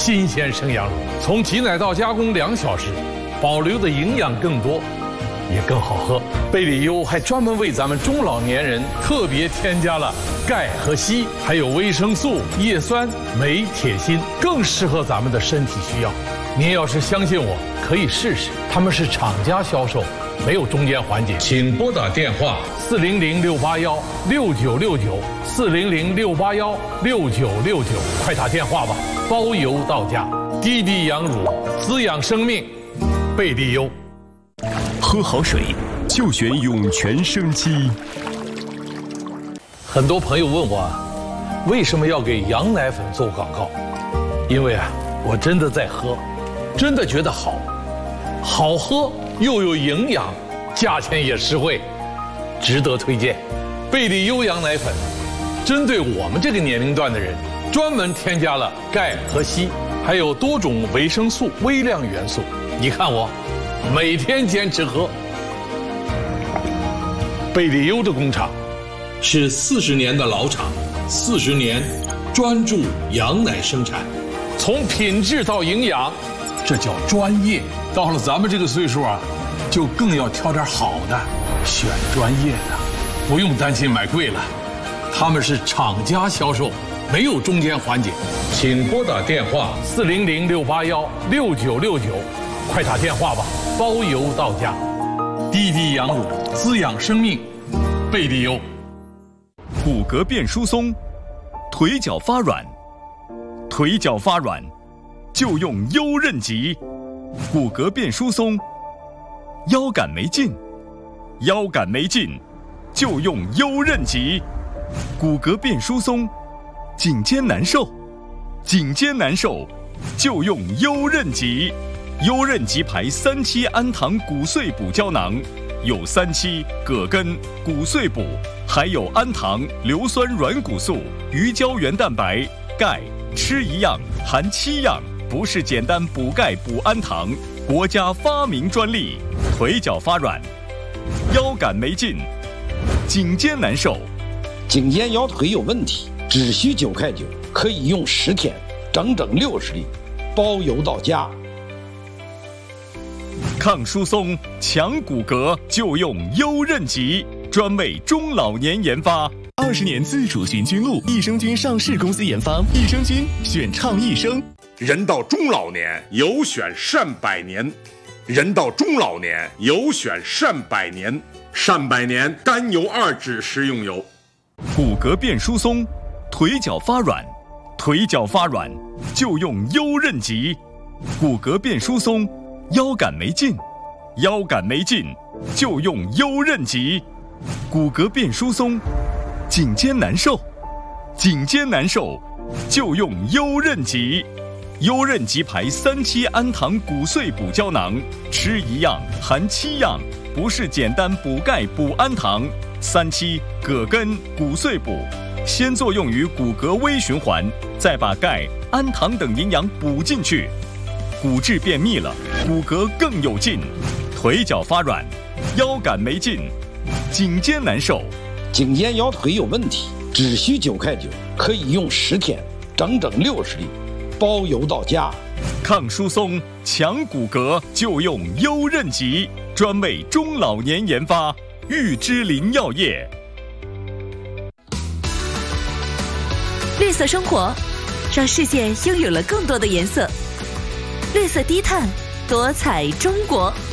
新鲜生羊乳，从挤奶到加工2小时，保留的营养更多，也更好喝。贝里优还专门为咱们中老年人特别添加了钙和硒，还有维生素、叶酸、镁、铁、锌，更适合咱们的身体需要。您要是相信我，可以试试。他们是厂家销售，没有中间环节。请拨打电话400-681-6969，400-681-6969，快打电话吧，包邮到家。滴滴羊乳，滋养生命，贝利优。 喝好水就选涌泉生机。 很多朋友问我，为什么要给羊奶粉做广告？因为我真的在喝，真的觉得好喝又有营养，价钱也实惠，值得推荐。贝利优羊奶粉针对我们这个年龄段的人，专门添加了钙和硒，还有多种维生素、微量元素。你看我每天坚持喝。贝利优的工厂是40年的老厂，40年专注羊奶生产，从品质到营养，这叫专业。到了咱们这个岁数就更要挑点好的，选专业的，不用担心买贵了。他们是厂家销售，没有中间环节。请拨打电话400-681-6969，快打电话吧，包邮到家。滴滴羊乳，滋养生命，贝利优。 骨骼变疏松，腿脚发软，腿脚发软就用优韧极。骨骼变疏松，腰杆没劲，腰杆没劲就用优韧极。骨骼变疏松，颈肩难受，颈肩难受就用优韧极。优韧极牌3期氨糖骨碎补胶囊，有3期、葛根、骨碎补，还有氨糖、硫酸软骨素、鱼胶原蛋白、钙，吃一样含7样，不是简单补钙补氨糖，国家发明专利。腿脚发软，腰杆没劲，颈肩难受， 颈肩腰腿有问题，只需9块9，可以用10天，整整60粒，包邮到家。 抗疏松、强骨骼就用优韧极，专为中老年研发。 20年自主寻菌露，益生菌上市公司研发，益生菌选倡益生。 人到中老年，有选善百年。人到中老年，有选善百年。善百年甘油2酯食用油。 骨骼变疏松，腿脚发软，腿脚发软就用优韧极。骨骼变疏松，腰杆没劲，腰杆没劲就用优韧极。骨骼变疏松，颈肩难受，颈肩难受就用优韧极。优韧极牌3期氨糖骨碎补胶囊，吃一样含7样，不是简单补钙补氨糖。3期、葛根、骨碎补，先作用于骨骼微循环，再把钙、氨糖等营养补进去，骨质变密了，骨骼更有劲。腿脚发软，腰杆没劲，颈肩难受， 颈肩腰腿有问题，只需9块9，可以用10天，整整60粒，包邮到家。 抗疏松、强骨骼就用优韧极，专为中老年研发，玉芝林药业。 绿色生活，让世界拥有了更多的颜色。绿色低碳，多彩中国。